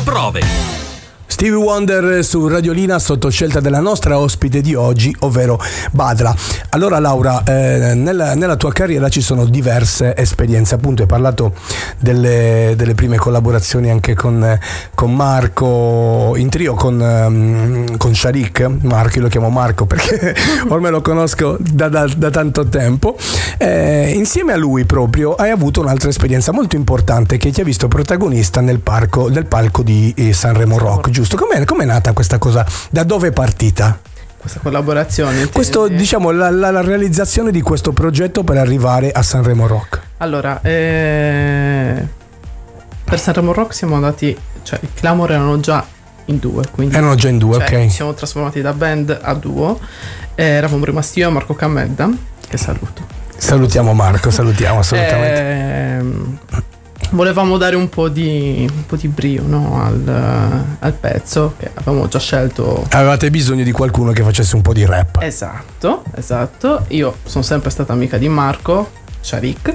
prove. Stevie Wonder su Radiolina sotto scelta della nostra ospite di oggi, ovvero Badra. Allora Laura, nella tua carriera ci sono diverse esperienze, appunto hai parlato delle prime collaborazioni anche con Marco, in trio con Sharik. Marco, io lo chiamo Marco perché ormai lo conosco da tanto tempo. Insieme a lui proprio hai avuto un'altra esperienza molto importante che ti ha visto protagonista del palco di Sanremo Rock, giusto? Com'è nata questa cosa? Da dove è partita? Questa collaborazione? Questo, diciamo, la realizzazione di questo progetto per arrivare a Sanremo Rock. Allora, per Sanremo Rock siamo andati, cioè i Clamor erano già in due, quindi erano già in due, ok. Ci siamo trasformati da band a duo. Eravamo rimasti io e Marco Cammedda, che saluto. Salutiamo Marco, salutiamo assolutamente. Volevamo dare un po' di brio, no, al pezzo che avevamo già scelto. Avevate bisogno di qualcuno che facesse un po' di rap. Esatto. Io sono sempre stata amica di Marco Sharik,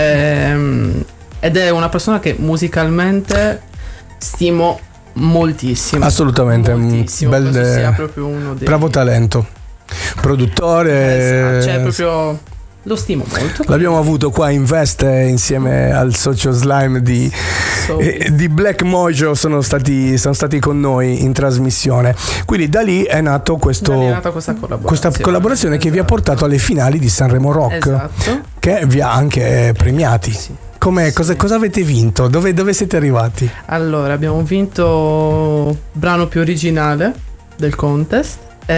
ed è una persona che musicalmente stimo moltissimo. Assolutamente. Moltissimo. Penso sia proprio uno dei... bravo talento, produttore. Cioè proprio... Lo stimo molto. L'abbiamo avuto qua in veste insieme al socio Slime di Black Mojo, sono stati con noi in trasmissione. Quindi da lì è nato questa collaborazione che vi ha portato alle finali di Sanremo Rock. Esatto. Che vi ha anche premiati. Sì. Cosa avete vinto? Dove siete arrivati? Allora, abbiamo vinto brano più originale del contest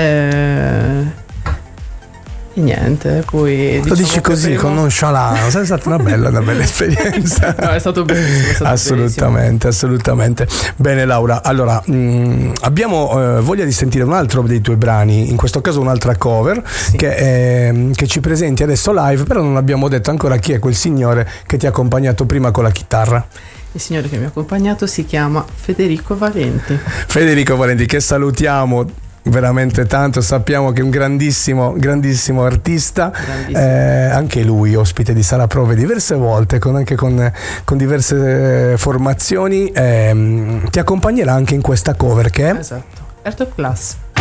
e niente, poi lo dici così con nonchalance, è stata una bella esperienza. No, è stato bellissimo, assolutamente. Bene Laura, allora abbiamo voglia di sentire un altro dei tuoi brani, in questo caso un'altra cover, sì, che ci presenti adesso live, però non abbiamo detto ancora chi è quel signore che ti ha accompagnato prima con la chitarra. Il signore che mi ha accompagnato si chiama Federico Valenti, che salutiamo veramente tanto, sappiamo che è un grandissimo artista, anche lui ospite di Sala Prove diverse volte con diverse formazioni, ti accompagnerà anche in questa cover che è esatto, Art of Glass.